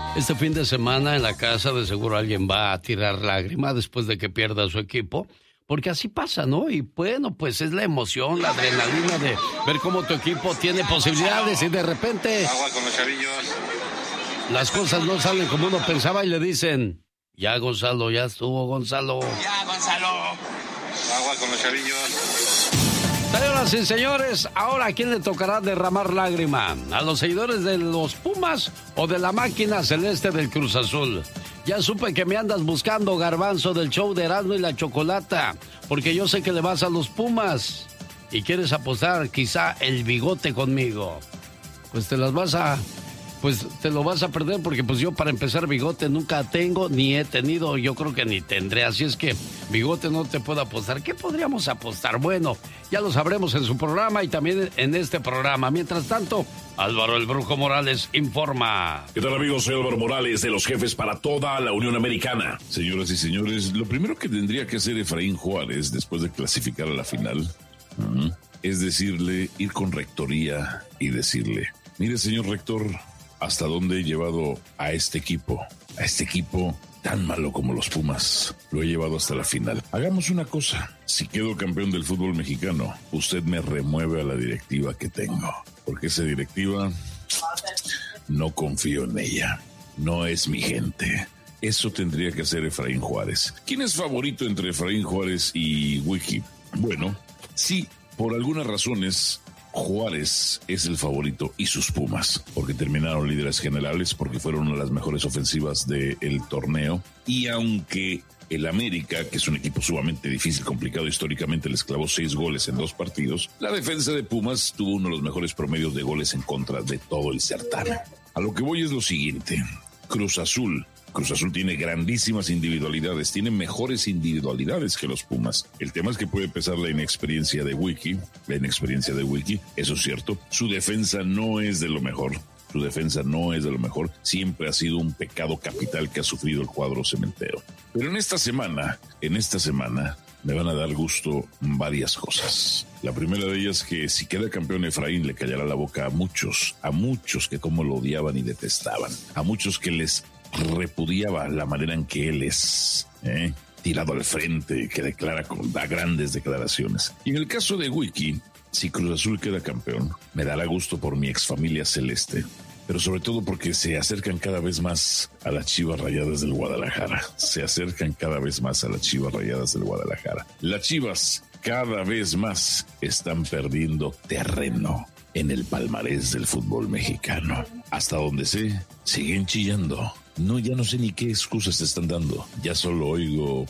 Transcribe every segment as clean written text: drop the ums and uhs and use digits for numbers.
Este fin de semana en la casa de seguro alguien va a tirar lágrima después de que pierda su equipo, porque así pasa, ¿no? Y bueno, pues es la emoción, la adrenalina de ver cómo tu equipo tiene posibilidades y de repente agua con los chavillos. Las cosas no salen como uno pensaba y le dicen, ya Gonzalo, ya estuvo Gonzalo. Ya Gonzalo. Agua con los chavillos. Señoras y señores, ahora ¿a quién le tocará derramar lágrima? ¿A los seguidores de los Pumas o de la máquina celeste del Cruz Azul? Ya supe que me andas buscando, Garbanzo, del show de Erasmo y la Chocolata, porque yo sé que le vas a los Pumas y quieres apostar quizá el bigote conmigo. Pues te lo vas a perder porque pues yo para empezar bigote nunca tengo ni he tenido, yo creo que ni tendré, así es que bigote no te puedo apostar. ¿Qué podríamos apostar? Bueno, ya lo sabremos en su programa y también en este programa. Mientras tanto, Álvaro el Brujo Morales informa. ¿Qué tal, amigos? Soy Álvaro Morales de los Jefes para toda la Unión Americana. Señoras y señores, lo primero que tendría que hacer Efraín Juárez después de clasificar a la final es ir con rectoría y decirle, mire, señor rector, ¿hasta dónde he llevado a este equipo? A este equipo tan malo como los Pumas. Lo he llevado hasta la final. Hagamos una cosa. Si quedo campeón del fútbol mexicano, usted me remueve a la directiva que tengo. Porque esa directiva, no confío en ella. No es mi gente. Eso tendría que hacer Efraín Juárez. ¿Quién es favorito entre Efraín Juárez y Wiki? Bueno, sí, por algunas razones Juárez es el favorito y sus Pumas, porque terminaron líderes generales, porque fueron una de las mejores ofensivas del torneo, y aunque el América, que es un equipo sumamente difícil, complicado históricamente, les clavó 6 goles en 2 partidos, la defensa de Pumas tuvo uno de los mejores promedios de goles en contra de todo el certamen. A lo que voy es lo siguiente: Cruz Azul tiene grandísimas individualidades, tiene mejores individualidades que los Pumas. El tema es que puede pesar la inexperiencia de Wiki, eso es cierto. Su defensa no es de lo mejor, siempre ha sido un pecado capital que ha sufrido el cuadro cementero. Pero en esta semana, me van a dar gusto varias cosas. La primera de ellas, que si queda campeón Efraín, le callará la boca a muchos que como lo odiaban y detestaban, a muchos que les repudiaba la manera en que él es, tirado al frente, que da grandes declaraciones. Y en el caso de Wiki, si Cruz Azul queda campeón, me dará gusto por mi exfamilia celeste, pero sobre todo porque se acercan cada vez más a las Chivas Rayadas del Guadalajara. Las Chivas cada vez más están perdiendo terreno en el palmarés del fútbol mexicano. Hasta donde sé, siguen chillando. No, ya no sé ni qué excusas te están dando. Ya solo oigo.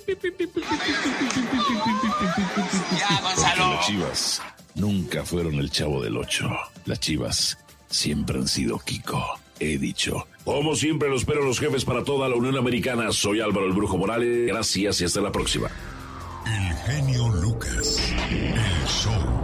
Ya, Gonzalo. Porque las Chivas nunca fueron el Chavo del Ocho. Las Chivas siempre han sido Kiko. He dicho. Como siempre, los espero los Jefes para toda la Unión Americana. Soy Álvaro el Brujo Morales. Gracias y hasta la próxima. El genio Lucas. El show.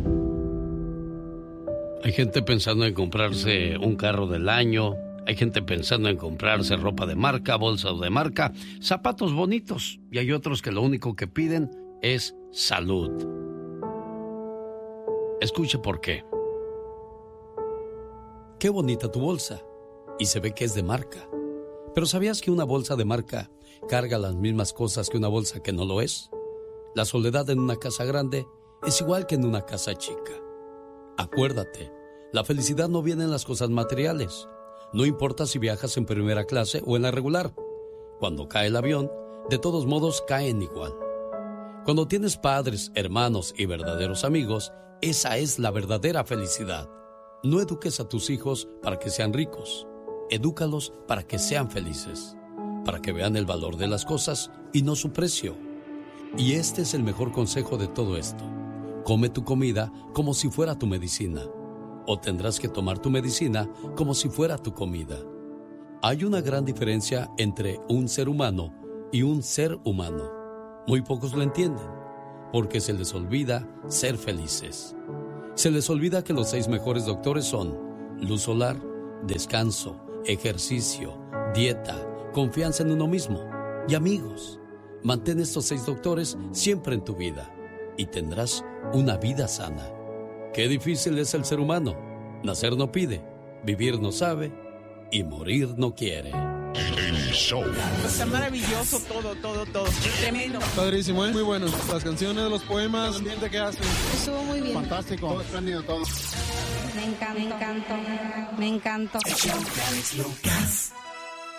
Hay gente pensando en comprarse un carro del año. Hay gente pensando en comprarse ropa de marca, bolsas de marca, zapatos bonitos. Y hay otros que lo único que piden es salud. Escuche por qué. Qué bonita tu bolsa. Y se ve que es de marca. Pero ¿sabías que una bolsa de marca carga las mismas cosas que una bolsa que no lo es? La soledad en una casa grande es igual que en una casa chica. Acuérdate, la felicidad no viene en las cosas materiales. No importa si viajas en primera clase o en la regular. Cuando cae el avión, de todos modos caen igual. Cuando tienes padres, hermanos y verdaderos amigos, esa es la verdadera felicidad. No eduques a tus hijos para que sean ricos. Edúcalos para que sean felices. Para que vean el valor de las cosas y no su precio. Y este es el mejor consejo de todo esto. Come tu comida como si fuera tu medicina. O tendrás que tomar tu medicina como si fuera tu comida. Hay una gran diferencia entre un ser humano y un ser humano. Muy pocos lo entienden, porque se les olvida ser felices. Se les olvida que los 6 mejores doctores son luz solar, descanso, ejercicio, dieta, confianza en uno mismo y amigos. Mantén estos 6 doctores siempre en tu vida y tendrás una vida sana. Qué difícil es el ser humano. Nacer no pide, vivir no sabe y morir no quiere. El show. Está maravilloso todo. Tremendo. Padrísimo, muy bueno. Las canciones, los poemas, el ambiente que hacen. Estuvo muy bien. Fantástico. Todo espléndido, todo. Me encantó. El show de Alex Lucas.